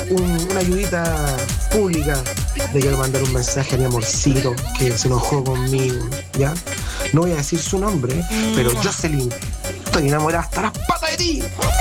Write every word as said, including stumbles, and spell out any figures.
un- una ayudita pública. Le quiero mandar un mensaje a mi amorcito que se enojó conmigo, ¿ya? No voy a decir su nombre, pero Jocelyn, estoy enamorada hasta las patas de ti.